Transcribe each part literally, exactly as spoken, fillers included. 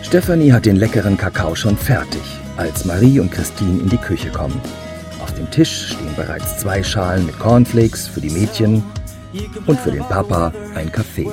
Stefanie hat den leckeren Kakao schon fertig, als Marie und Christine in die Küche kommen. Auf dem Tisch stehen bereits zwei Schalen mit Cornflakes für die Mädchen und für den Papa ein Kaffee.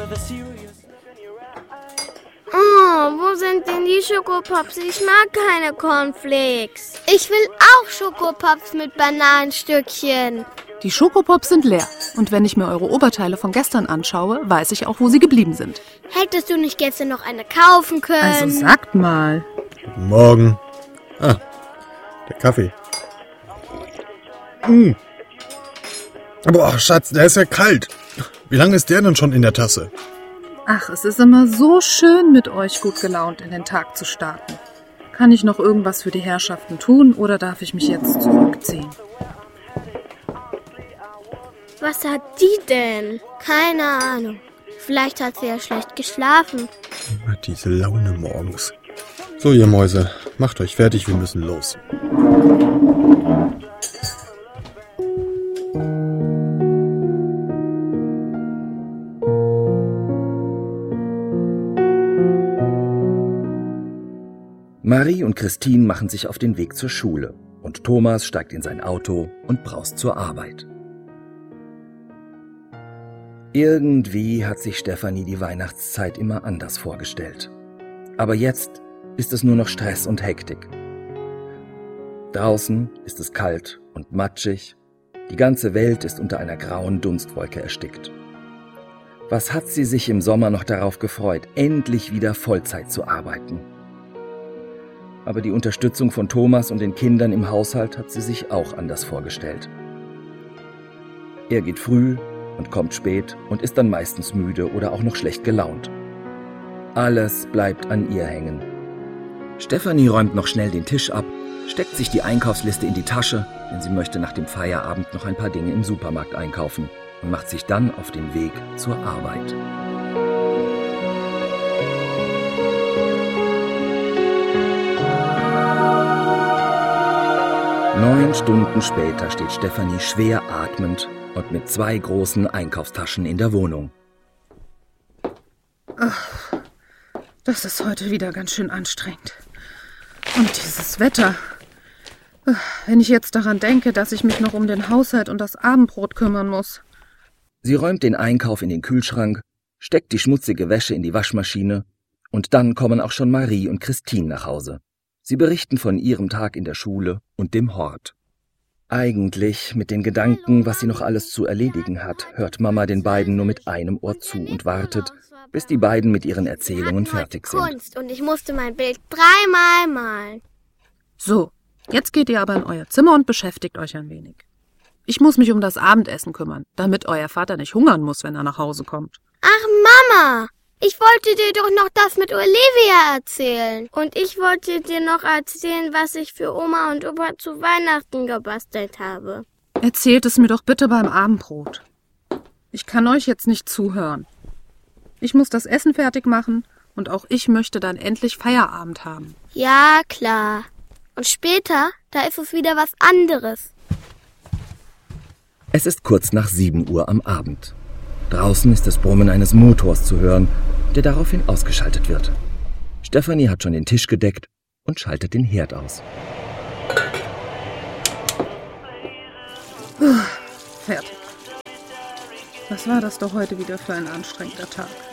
Oh, wo sind denn die Schokopops? Ich mag keine Cornflakes. Ich will auch Schokopops mit Bananenstückchen. Die Schokopops sind leer. Und wenn ich mir eure Oberteile von gestern anschaue, weiß ich auch, wo sie geblieben sind. Hättest du nicht gestern noch eine kaufen können? Also sagt mal. Guten Morgen. Ah, der Kaffee. Mmh. Aber ach, Schatz, der ist ja kalt. Wie lange ist der denn schon in der Tasse? Ach, es ist immer so schön, mit euch gut gelaunt in den Tag zu starten. Kann ich noch irgendwas für die Herrschaften tun oder darf ich mich jetzt zurückziehen? Was hat die denn? Keine Ahnung. Vielleicht hat sie ja schlecht geschlafen. Immer diese Laune morgens. So, ihr Mäuse, macht euch fertig, wir müssen los. Marie und Christine machen sich auf den Weg zur Schule und Thomas steigt in sein Auto und braust zur Arbeit. Irgendwie hat sich Stefanie die Weihnachtszeit immer anders vorgestellt. Aber jetzt ist es nur noch Stress und Hektik. Draußen ist es kalt und matschig. Die ganze Welt ist unter einer grauen Dunstwolke erstickt. Was hat sie sich im Sommer noch darauf gefreut, endlich wieder Vollzeit zu arbeiten? Aber die Unterstützung von Thomas und den Kindern im Haushalt hat sie sich auch anders vorgestellt. Er geht früh und kommt spät und ist dann meistens müde oder auch noch schlecht gelaunt. Alles bleibt an ihr hängen. Stefanie räumt noch schnell den Tisch ab, steckt sich die Einkaufsliste in die Tasche, denn sie möchte nach dem Feierabend noch ein paar Dinge im Supermarkt einkaufen und macht sich dann auf den Weg zur Arbeit. Neun Stunden später steht Stefanie schwer atmend und mit zwei großen Einkaufstaschen in der Wohnung. Ach, das ist heute wieder ganz schön anstrengend. Und dieses Wetter. Wenn ich jetzt daran denke, dass ich mich noch um den Haushalt und das Abendbrot kümmern muss. Sie räumt den Einkauf in den Kühlschrank, steckt die schmutzige Wäsche in die Waschmaschine und dann kommen auch schon Marie und Christine nach Hause. Sie berichten von ihrem Tag in der Schule und dem Hort. Eigentlich mit den Gedanken, was sie noch alles zu erledigen hat, hört Mama den beiden nur mit einem Ohr zu und wartet, bis die beiden mit ihren Erzählungen fertig sind. Kunst und ich musste mein Bild dreimal malen. So, jetzt geht ihr aber in euer Zimmer und beschäftigt euch ein wenig. Ich muss mich um das Abendessen kümmern, damit euer Vater nicht hungern muss, wenn er nach Hause kommt. Ach Mama, ich wollte dir doch noch das mit Olivia erzählen. Und ich wollte dir noch erzählen, was ich für Oma und Opa zu Weihnachten gebastelt habe. Erzählt es mir doch bitte beim Abendbrot. Ich kann euch jetzt nicht zuhören. Ich muss das Essen fertig machen und auch ich möchte dann endlich Feierabend haben. Ja, klar. Und später, da ist es wieder was anderes. Es ist kurz nach sieben Uhr am Abend. Draußen ist das Brummen eines Motors zu hören, der daraufhin ausgeschaltet wird. Stefanie hat schon den Tisch gedeckt und schaltet den Herd aus. Puh, fertig. Was war das doch heute wieder für ein anstrengender Tag?